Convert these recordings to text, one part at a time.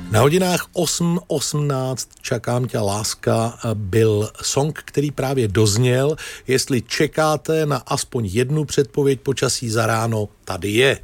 Na hodinách 8:18 Čakám tě láska byl song, který právě dozněl. Jestli čekáte na aspoň jednu předpověď počasí za ráno, tady je.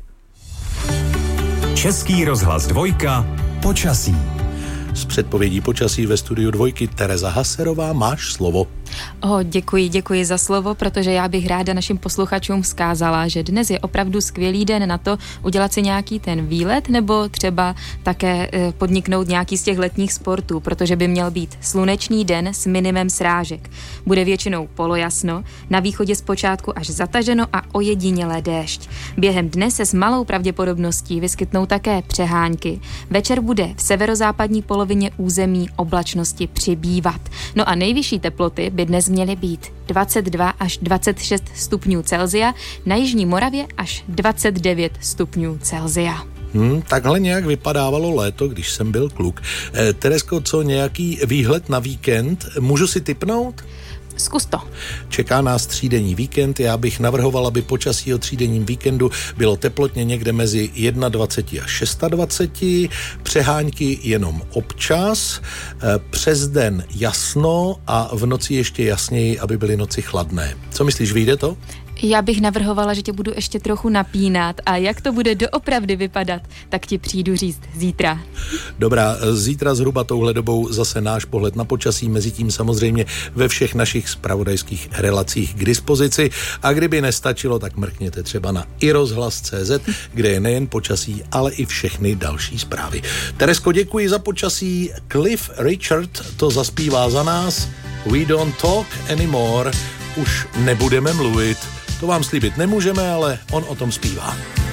Český rozhlas Dvojka, počasí. S předpovědí počasí ve studiu Dvojky Tereza Haserová, máš slovo. Děkuji za slovo, protože já bych ráda našim posluchačům vzkázala, že dnes je opravdu skvělý den na to udělat si nějaký ten výlet nebo třeba také podniknout nějaký z těch letních sportů, protože by měl být slunečný den s minimem srážek. Bude většinou polojasno, na východě zpočátku až zataženo a ojedinělé déšť. Během dne se s malou pravděpodobností vyskytnou také přehánky. Večer bude v severozápadní polovině území oblačnosti přibývat. No a nejvyšší teploty by dnes měly být 22 až 26 stupňů Celsia, na jižní Moravě až 29 stupňů Celsia. Takhle nějak vypadávalo léto, když jsem byl kluk. Terezko, co nějaký výhled na víkend? Můžu si tipnout? Zkus to. Čeká nás třídenní víkend. Já bych navrhoval, aby počasí o třídenním víkendu bylo teplotně někde mezi 21 a 26, přehánky jenom občas, přes den jasno a v noci ještě jasněji, aby byly noci chladné. Co myslíš, vyjde to? Já bych navrhovala, že tě budu ještě trochu napínat a jak to bude doopravdy vypadat, tak ti přijdu říct zítra. Dobrá, zítra zhruba touhle dobou zase náš pohled na počasí, mezitím samozřejmě ve všech našich zpravodajských relacích k dispozici a kdyby nestačilo, tak mrkněte třeba na iRozhlas.cz, kde je nejen počasí, ale i všechny další zprávy. Terezko, děkuji za počasí. Cliff Richard to zaspívá za nás. We don't talk anymore. Už nebudeme mluvit. To vám slíbit nemůžeme, ale on o tom zpívá.